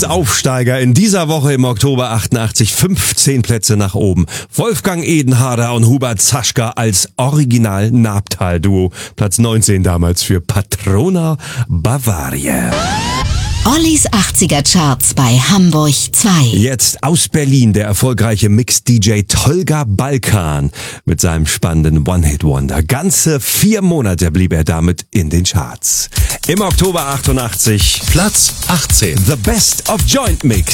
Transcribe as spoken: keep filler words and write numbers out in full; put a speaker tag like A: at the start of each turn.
A: Aufsteiger in dieser Woche im Oktober achtundachtzig, fünfzehn Plätze nach oben. Wolfgang Edenharder und Hubert Zaschka als Original-Nabtal-Duo. Platz neunzehn damals für Patrona Bavaria.
B: Ollis achtziger Charts bei Hamburg zwei.
A: Jetzt aus Berlin der erfolgreiche Mix-D J Tolga Balkan mit seinem spannenden One-Hit-Wonder. Ganze vier Monate blieb er damit in den Charts. Im Oktober achtundachtzig
C: Platz achtzehn.
A: The Best of Joint Mix.